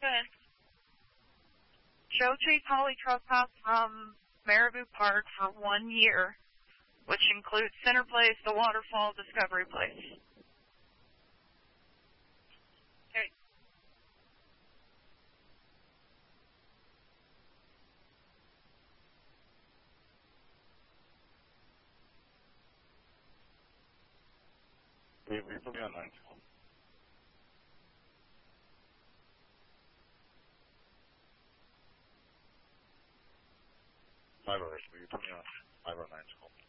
Good. Joe Treat Holly Trespass from Marabou Park for 1 year, which includes Center Place, the Waterfall, Discovery Place. Okay. We put me on 9. My verse, we put me on 509 school.